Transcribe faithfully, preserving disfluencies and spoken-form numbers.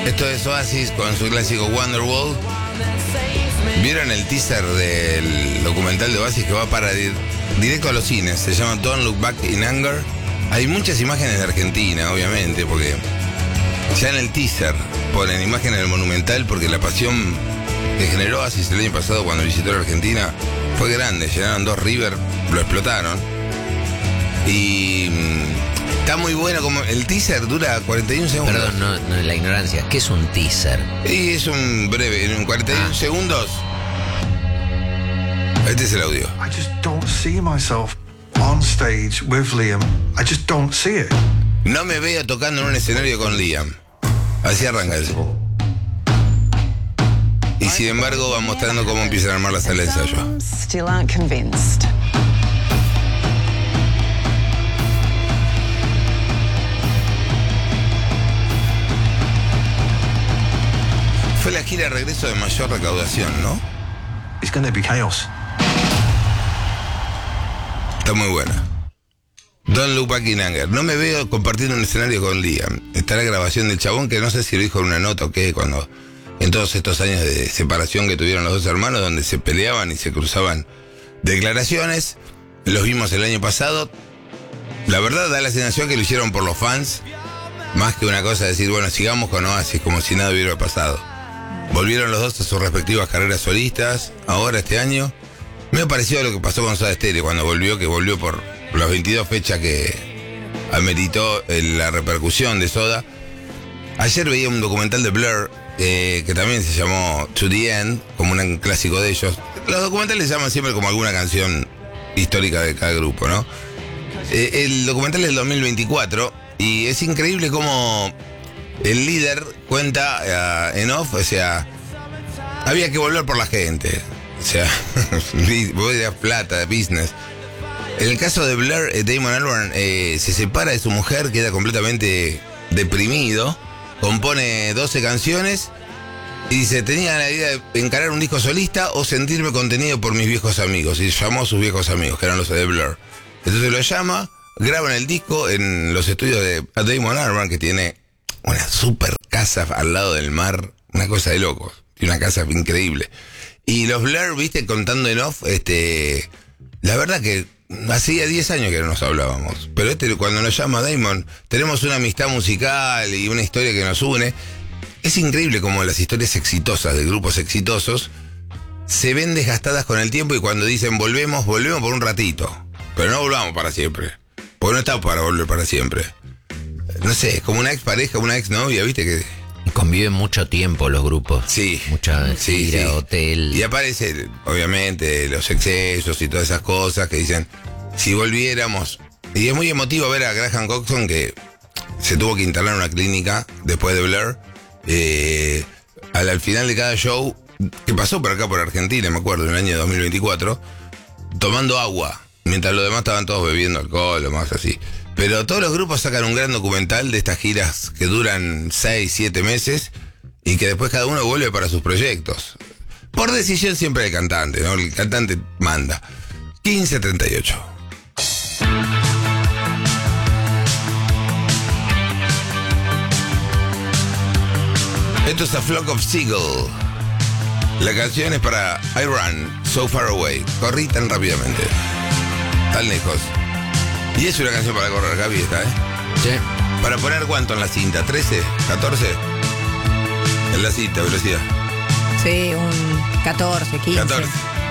Esto es Oasis con su clásico Wonderwall. ¿Vieron el teaser del documental de Oasis que va para dir- directo a los cines? Se llama Don't Look Back in Anger. Hay muchas imágenes de Argentina, obviamente, porque ya en el teaser ponen imágenes del Monumental, porque la pasión que generó Oasis el año pasado cuando visitó la Argentina fue grande. Llenaron dos River, lo explotaron. Y mm, está muy bueno, como el teaser dura cuarenta y uno segundos. Perdón, no, no, la ignorancia. ¿Qué es un teaser? Y es un breve, en cuarenta y uno Ah. segundos. Este es el audio. I just don't see myself on stage with Liam. I just don't see it. No me veo tocando en un escenario con Liam. Así arranca eso. Y sin embargo va mostrando cómo empiezan a armar la sala de ensayo. Some still aren't convinced. Fue la gira de regreso de mayor recaudación, ¿no? It's going to be chaos. Está muy buena. Don't Look Back in Anger. No me veo compartiendo un escenario con Liam. Está la grabación del chabón, que no sé si lo dijo en una nota o qué, cuando en todos estos años de separación que tuvieron los dos hermanos, donde se peleaban y se cruzaban declaraciones. Los vimos el año pasado. La verdad da la sensación que lo hicieron por los fans, más que una cosa de decir, bueno, sigamos con Oasis como si nada hubiera pasado. Volvieron los dos a sus respectivas carreras solistas, ahora este año. Me pareció a lo que pasó con Soda Stereo cuando volvió, que volvió por las veintidós fechas que ameritó la repercusión de Soda. Ayer veía un documental de Blur, eh, que también se llamó To The End, como un clásico de ellos. Los documentales se llaman siempre como alguna canción histórica de cada grupo, ¿no? Eh, el documental es del dos mil veinticuatro y es increíble cómo el líder cuenta uh, en off, o sea, había que volver por la gente. O sea, vos dirás plata, business. En el caso de Blur, eh, Damon Albarn eh, se separa de su mujer, queda completamente deprimido, compone doce canciones y dice, tenía la idea de encarar un disco solista o sentirme contenido por mis viejos amigos. Y llamó a sus viejos amigos, que eran los de Blur. Entonces lo llama, graban el disco en los estudios de Damon Albarn, que tiene una super casa al lado del mar, una cosa de locos. Tiene una casa increíble. Y los Blur, viste, contando en off, este, la verdad que hacía diez años que no nos hablábamos. Pero este, cuando nos llama Damon, tenemos una amistad musical y una historia que nos une. Es increíble como las historias exitosas de grupos exitosos se ven desgastadas con el tiempo, y cuando dicen volvemos, volvemos por un ratito. Pero no volvamos para siempre. Porque no estamos para volver para siempre. No sé, es como una ex pareja, una ex novia, viste que... Conviven mucho tiempo los grupos. Sí. Mucha sí, gira, sí. hotel. Y aparece, obviamente, los excesos y todas esas cosas que dicen, si volviéramos... Y es muy emotivo ver a Graham Coxon, que se tuvo que instalar en una clínica después de Blur. Eh, al, al final de cada show, que pasó por acá, por Argentina, me acuerdo, en el año dos mil veinticuatro, tomando agua, mientras los demás estaban todos bebiendo alcohol o más así. Pero todos los grupos sacan un gran documental de estas giras que duran seis, siete meses y que después cada uno vuelve para sus proyectos. Por decisión siempre del cantante, ¿no? El cantante manda. quince treinta y ocho. Esto es A Flock of Seagull. La canción es para I Run So Far Away. Corrí tan rápidamente, tan lejos. Y es una canción para correr, Gaby, esta, ¿eh? Sí. ¿Para poner cuánto en la cinta? ¿trece? ¿catorce? En la cinta, velocidad. Sí, un catorce, quince. catorce.